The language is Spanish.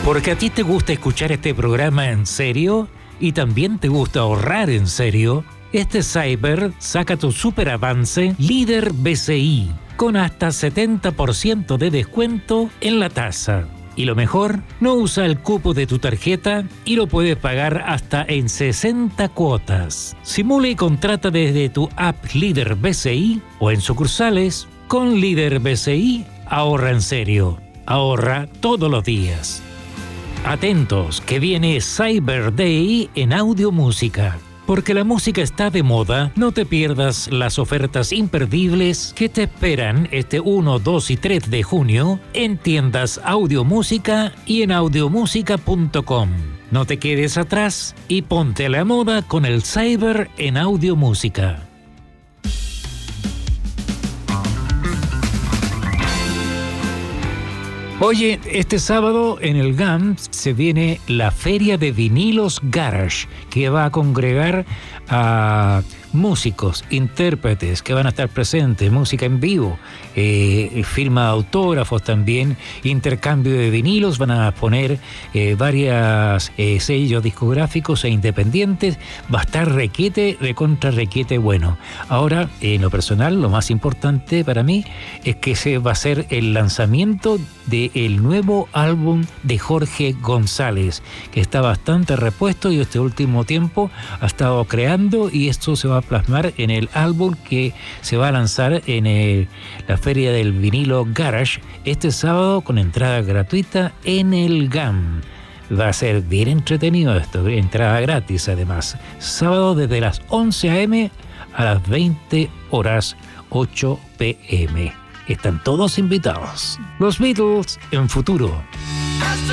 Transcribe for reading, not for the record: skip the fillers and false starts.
Porque a ti te gusta escuchar este programa en serio y también te gusta ahorrar en serio, este Cyber saca tu super avance Líder BCI con hasta 70% de descuento en la tasa. Y lo mejor, no usa el cupo de tu tarjeta y lo puedes pagar hasta en 60 cuotas. Simula y contrata desde tu app Líder BCI o en sucursales. Con Líder BCI, ahorra en serio. Ahorra todos los días. Atentos, que viene Cyber Day en Audio Música. Porque la música está de moda, no te pierdas las ofertas imperdibles que te esperan este 1, 2 y 3 de junio en tiendas Audio Música y en audiomusica.com. No te quedes atrás y ponte a la moda con el Cyber en Audio Música. Oye, este sábado en el GAM se viene la Feria de Vinilos Garage, que va a congregar a músicos, intérpretes que van a estar presentes, música en vivo, firma de autógrafos también, intercambio de vinilos, van a poner varios sellos discográficos e independientes, va a estar recontra requete bueno. Ahora, en lo personal, lo más importante para mí es que se va a hacer el lanzamiento del nuevo álbum de Jorge González, que está bastante repuesto y este último tiempo ha estado creando, y esto se va a plasmar en el álbum que se va a lanzar en la Feria del Vinilo Garage este sábado con entrada gratuita en el GAM. Va a ser bien entretenido esto, entrada gratis además. Sábado desde las 11 a.m. a las 20 horas 8 p.m. Están todos invitados. Los Beatles en futuro.